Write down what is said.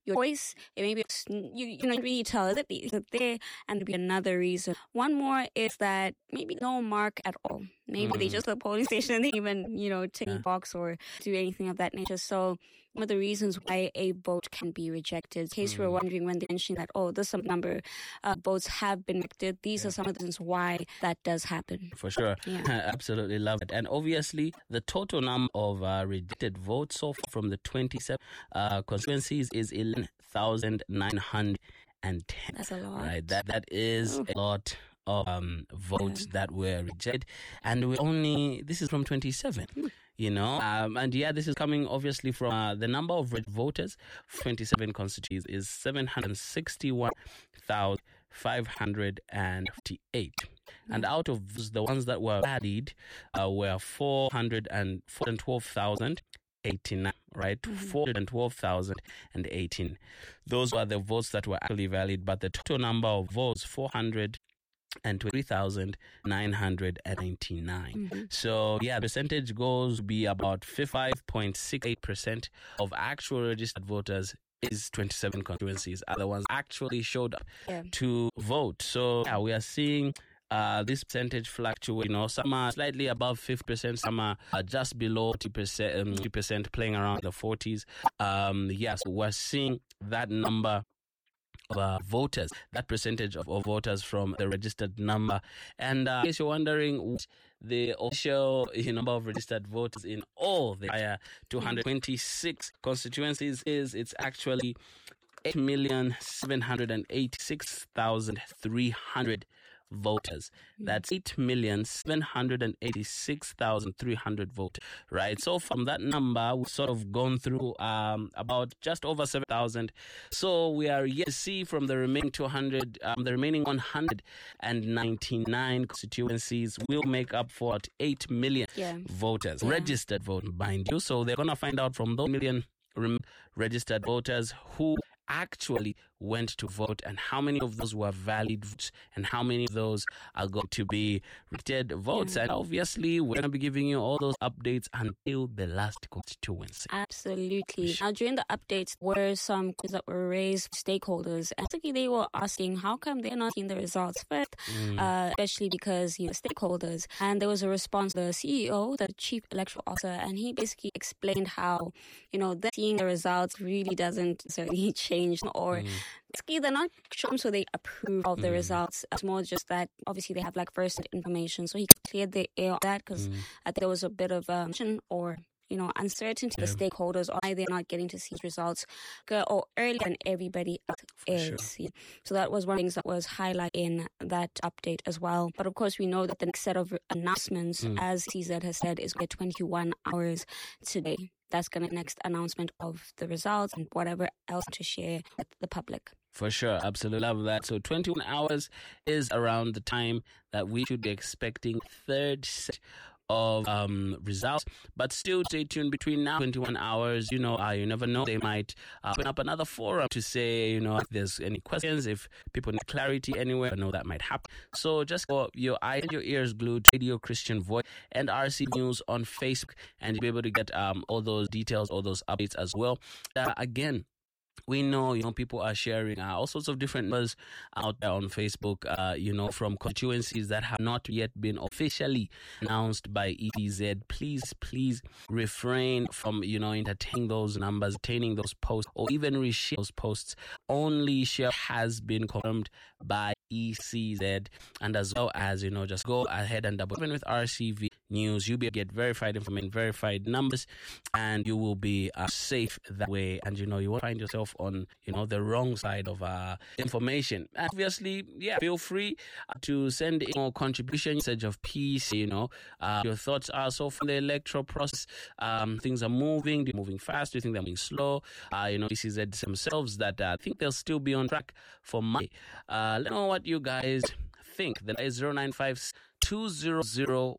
your choice. It maybe you don't really tell that there, and be another reason. One more is that maybe no mark at all. Maybe they just the polling station and they even take a box or do anything of that nature. So one of the reasons why a vote can be rejected. In case you were wondering when they mentioned that, there's some number of votes have been rejected. These are some of the reasons why that does happen. For sure. Yeah. Absolutely love it. And obviously, the total number of rejected votes so far from the 27 constituencies is 11,910. That's a lot. Right. That is a lot of votes that were rejected, and this is from 27, and this is coming obviously from the number of voters. 27 constituencies is 761,558, and out of those, the ones that were valid were 412,089, right? 412,018. Those were the votes that were actually valid, but the total number of votes, 423,999. So percentage goes to be about 55.68% of actual registered voters is 27 constituencies are the ones actually showed up to vote. So we are seeing this percentage fluctuate. Some are slightly above 50%, some are just below 50%, playing around the 40s. So we're seeing that number of voters, that percentage of voters from the registered number. And in case you're wondering what the official number of registered voters in all the 226 constituencies is, it's actually 8,786,300 voters. That's 8,786,300 voters, right? So from that number, we've sort of gone through about just over 7,000. So we are yet to see from the remaining 199 constituencies will make up for 8 million voters, registered vote, mind you. So they're going to find out from those million registered voters who actually went to vote and how many of those were valid votes and how many of those are going to be rejected votes. And obviously, we're going to be giving you all those updates until the last constituency. Absolutely. Now, during the updates, were some questions that were raised stakeholders. And basically, they were asking, how come they're not seeing the results first? Especially because, stakeholders. And there was a response to the CEO, the Chief Electoral Officer, and he basically explained how, that seeing the results really doesn't necessarily change or basically they're not shown so they approve of the results. It's more just that obviously they have first information. So he cleared the air on that because I think there was a bit of uncertainty to the stakeholders on why they're not getting to see results or earlier than everybody else is. Sure. So that was one of the things that was highlighted in that update as well. But of course, we know that the next set of announcements, as CZ has said, is 21 hours today. That's going to be the next announcement of the results and whatever else to share with the public. For sure. Absolutely love that. So 21 hours is around the time that we should be expecting third set of results, but still stay tuned between now and 21 hours. You never know. They might open up another forum to say, if there's any questions, if people need clarity anywhere, I know that might happen. So just keep your eyes and your ears glued to Radio Christian Voice and RC News on Facebook, and you'll be able to get all those details, all those updates as well. Again, we know, people are sharing all sorts of different numbers out there on Facebook, from constituencies that have not yet been officially announced by ETZ. Please refrain from, entertaining those numbers, entertaining those posts, or even reshare those posts. Only share has been confirmed by ECZ, and as well as, just go ahead and double check with RCV News. You'll be able to get verified information, verified numbers, and you will be safe that way. And, you won't find yourself on, the wrong side of information. And obviously, feel free to send in your contribution, message of peace, your thoughts are so from the electoral process. Things are moving. They're moving fast. Do you think they're moving slow? ECZ themselves that I think they'll still be on track for Monday. Let me know what you guys think. The number is 095 200